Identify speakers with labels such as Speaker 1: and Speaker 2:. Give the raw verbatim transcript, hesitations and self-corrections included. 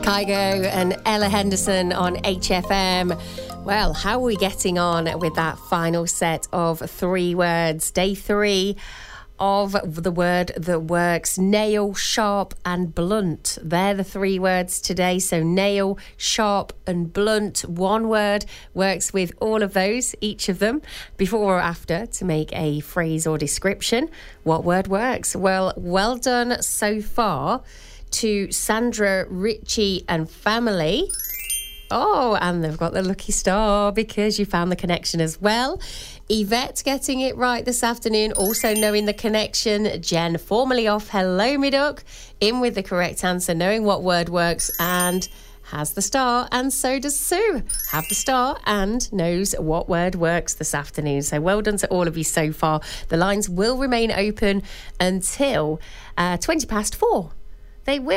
Speaker 1: Kygo and Ella Henderson on H F M. Well, how are we getting on with that final set of three words? Day three of the word that works. Nail, sharp and blunt. They're the three words today. So nail, sharp and blunt. One word works with all of those, each of them. Before or after, to make a phrase or description, what word works? Well, well done so far to Sandra, Richie and family. Oh, and they've got the lucky star because you found the connection as well. Yvette getting it right this afternoon, also knowing the connection. Jen, formerly off Hello Me Duck, in with the correct answer, knowing what word works and has the star. And so does Sue, have the star and knows what word works this afternoon. So well done to all of you so far. The lines will remain open until uh, twenty past four. They will.